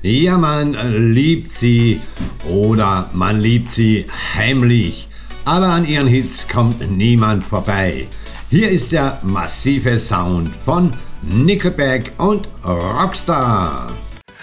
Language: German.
Ja, man liebt sie oder man liebt sie heimlich. Aber an ihren Hits kommt niemand vorbei. Hier ist der massive Sound von Nickelback und Rockstar.